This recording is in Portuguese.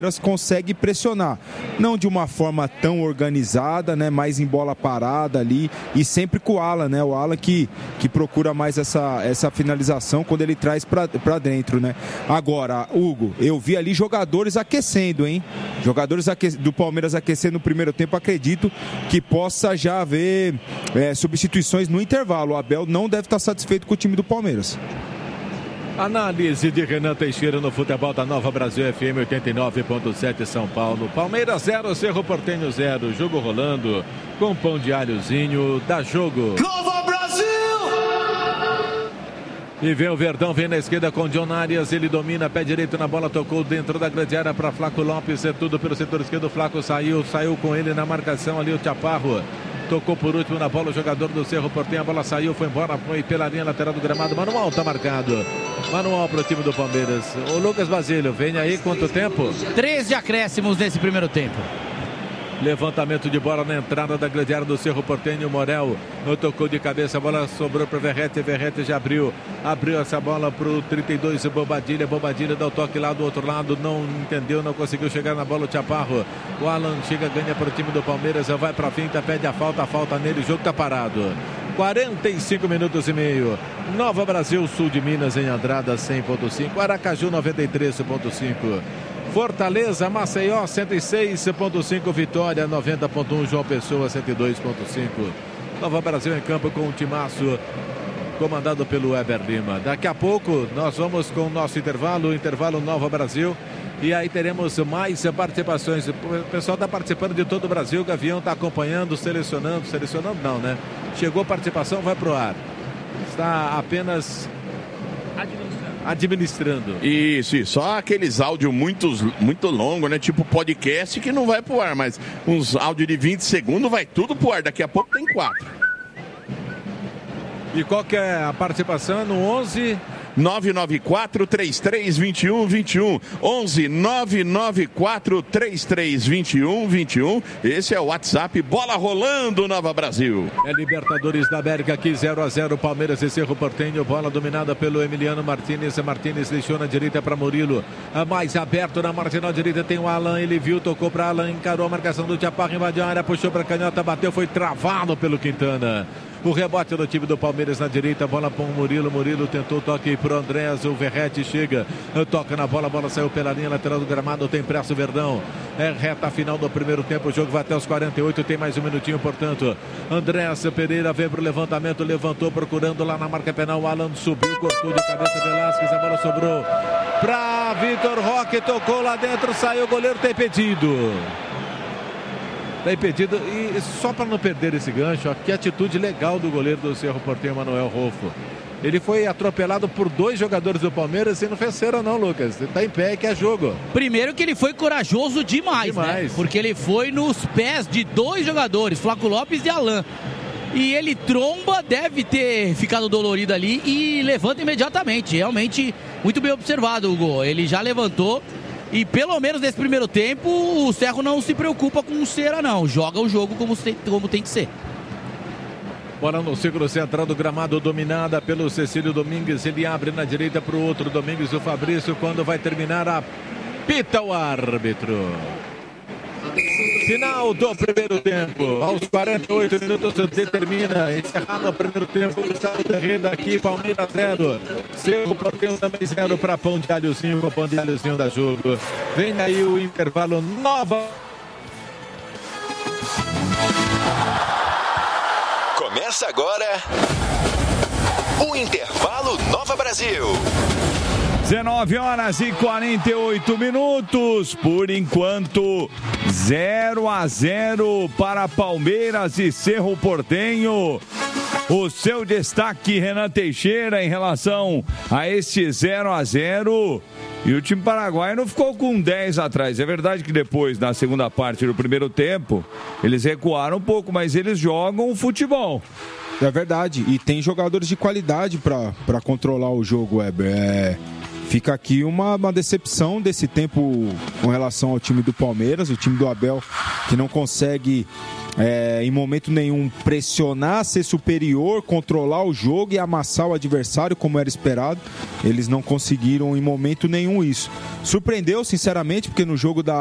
consegue pressionar, não de uma forma tão organizada, né, mais em bola parada ali e sempre com o Alan, né, o Alan que procura mais essa finalização quando ele traz para dentro, né. Agora, Hugo, eu vi ali jogadores aquecendo, hein, jogadores do Palmeiras aquecendo no primeiro tempo, acredito que possa já haver substituições no intervalo. O Abel não deve estar satisfeito com o time do Palmeiras. Análise de Renan Teixeira no futebol da Nova Brasil FM 89.7 São Paulo. Palmeiras 0, Cerro Porteño 0. Jogo rolando com pão de alhozinho. Dá jogo. Nova Brasil! E vem o Verdão, vem na esquerda com John Arias. Ele domina, pé direito na bola, tocou dentro da grande área para Flaco Lopes. É tudo pelo setor esquerdo. Flaco saiu com ele na marcação ali o Chaparro. Tocou por último na bola o jogador do Cerro Porteño. A bola saiu, foi embora, foi pela linha lateral do gramado. Manual está marcado. Manual para o time do Palmeiras. O Lucas Basílio, vem aí quanto tempo? 13 acréscimos nesse primeiro tempo. Levantamento de bola na entrada da grande área do Cerro Porteño. Morel tocou de cabeça, a bola sobrou para Verrete. Verrete já abriu essa bola para o 32, Bobadilha. Bobadilha dá o toque lá do outro lado, não entendeu, não conseguiu chegar na bola o Chaparro. O Alan chega, ganha para o time do Palmeiras, vai para a finta, pede a falta nele, o jogo está parado. 45 minutos e meio. Nova Brasil, sul de Minas, em Andrada 100.5, Aracaju 93.5. Fortaleza, Maceió 106.5, Vitória 90.1, João Pessoa 102.5. Nova Brasil em campo com um timaço comandado pelo Weber Lima. Daqui a pouco nós vamos com o nosso intervalo Nova Brasil. E aí teremos mais participações. O pessoal está participando de todo o Brasil. O Gavião está acompanhando, selecionando não, né? Chegou a participação, vai pro ar. Está apenas administrando. Isso. Só aqueles áudios muito longos, né? Tipo podcast que não vai pro ar, mas uns áudios de 20 segundos vai tudo pro ar. Daqui a pouco tem 4. E qual que é a participação? No 11... 994-33-21-21 11-994-33-21-21. Esse é o WhatsApp. Bola rolando, Nova Brasil. É Libertadores da América aqui, 0-0, Palmeiras e Cerro Porteño. Bola dominada pelo Emiliano Martínez. Martínez deixou na direita para Murilo. Mais aberto na marginal direita tem o Alan. Ele viu, tocou para Alan, encarou a marcação do Chaparro, invadiu a área, puxou para a canhota, bateu, foi travado pelo Quintana. O rebote do time do Palmeiras na direita, bola para o Murilo. Murilo tentou o toque para o Andréas. O Verrete chega, toca na bola. A bola saiu pela linha lateral do gramado. Tem pressa o Verdão. É reta final do primeiro tempo. O jogo vai até os 48. Tem mais um minutinho, portanto. Andréas Pereira veio para o levantamento. Levantou procurando lá na marca penal. O Alan subiu, cortou de cabeça Velasquez. A bola sobrou para Vitor Roque. Tocou lá dentro, saiu. O goleiro tem impedido. Está impedido, e só para não perder esse gancho, ó, que atitude legal do goleiro do Cerro Porteño, Manuel Rolfo. Ele foi atropelado por 2 jogadores do Palmeiras e não fez cera não, Lucas. Ele está em pé, que é jogo. Primeiro que ele foi corajoso demais. Né? Porque ele foi nos pés de 2 jogadores, Flaco Lopes e Alan. E ele tromba, deve ter ficado dolorido ali e levanta imediatamente. Realmente, muito bem observado, Hugo. Ele já levantou. E pelo menos nesse primeiro tempo, o Cerro não se preocupa com cera, não. Joga o jogo como tem que ser. Bola no círculo central do gramado, dominada pelo Cecílio Domingues. Ele abre na direita para o outro Domingues, o Fabrício. Quando vai terminar, apita o árbitro. Final do primeiro tempo. Aos 48 minutos determina. Encerrado o primeiro tempo. Gustavo Terreda aqui, Palmeiras 0. Cerro Porteño também 0 para Pão de Alhozinho, com Pão de Alhozinho da jogo. Vem aí o intervalo Nova. Começa agora o intervalo Nova Brasil. 19h48. Por enquanto, 0-0 para Palmeiras e Cerro Porteño. O seu destaque, Renan Teixeira, em relação a esse 0-0. E o time paraguaio não ficou com 10 atrás. É verdade que depois, na segunda parte do primeiro tempo, eles recuaram um pouco, mas eles jogam futebol. É verdade. E tem jogadores de qualidade para controlar o jogo, Weber. fica aqui uma decepção desse tempo com relação ao time do Palmeiras, o time do Abel, que não consegue em momento nenhum pressionar, ser superior, controlar o jogo e amassar o adversário como era esperado. Eles não conseguiram em momento nenhum isso. Surpreendeu, sinceramente, porque no jogo da